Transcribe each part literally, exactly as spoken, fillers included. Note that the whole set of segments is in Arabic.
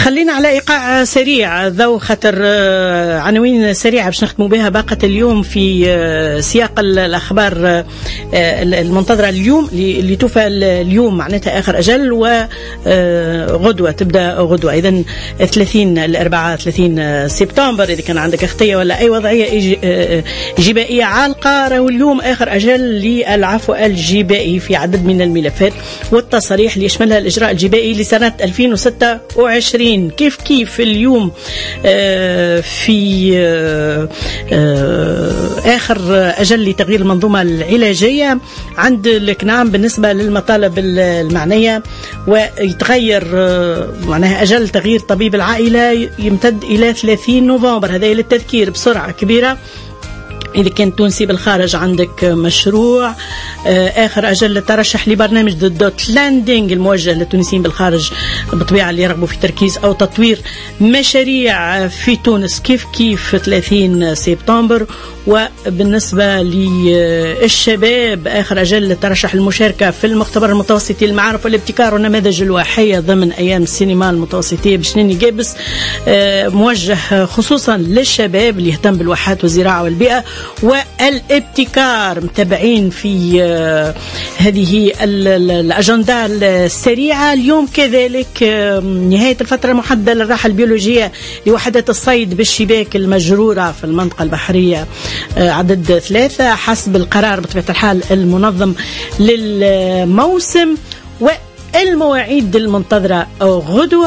خلينا على إيقاع سريع ذو خطر عناوين سريعة باش نختموا بها باقة اليوم في سياق الأخبار المنتظرة اليوم اللي توفى اليوم معناتها آخر أجل، وغدوة تبدأ غدوة إذن ثلاثين الأربعاء ثلاثين سبتمبر. إذا كان عندك أخطية ولا أي وضعية جبائية عالقة، راهو اليوم آخر أجل للعفو الجبائي في عدد من الملفات والتصاريح اللي يشملها الإجراء الجبائي لسنة ألفين وستة وعشرين. كيف كيف اليوم آه في آه آه آخر أجل لتغيير المنظومة العلاجية عند الكنام بالنسبة للمطالب المعنية، ويتغير آه معناها أجل تغيير طبيب العائلة يمتد إلى ثلاثين نوفمبر. هذا للتذكير بسرعة كبيرة. إذا كان تونسي بالخارج عندك مشروع آخر أجل للترشح لبرنامج The Dot Landing الموجه للتونسيين بالخارج بالطبيعة اللي يرغبوا في تركيز أو تطوير مشاريع في تونس كيف كيف ثلاثين سبتمبر. وبالنسبة للشباب آخر أجل للترشح المشاركة في المختبر المتوسطي للمعارف والابتكار والنماذج الواحية ضمن أيام السينما المتوسطية بشنيني جابس، موجه خصوصا للشباب اللي يهتم بالواحات والزراعة والبيئة والابتكار. متابعين في هذه الأجندة السريعة. اليوم كذلك نهاية الفترة المحددة للراحة البيولوجية لوحدات الصيد بالشباك المجرورة في المنطقة البحرية عدد ثلاثة حسب القرار بطبيعة الحال المنظم للموسم. والمواعيد المنتظرة غدوة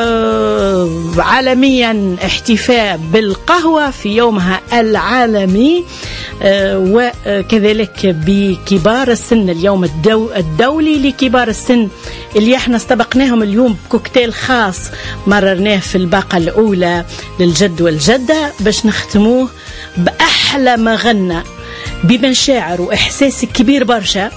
عالميا احتفاء بالقهوة في يومها العالمي، وكذلك بكبار السن اليوم الدو الدولي لكبار السن اللي احنا استبقناهم اليوم بكوكتيل خاص مررناه في الباقة الأولى للجد والجدة باش نختموه بأحلى مغنى بمشاعر وإحساس كبير برشا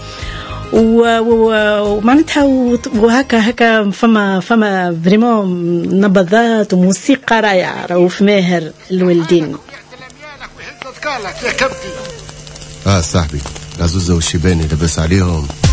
ومعناتها وهكا هكا فما فما فريمون نبضات وموسيقى رائعة. رؤوف ماهر الولدين. اه صاحبي العزوزة والشيباني لبس عليهم.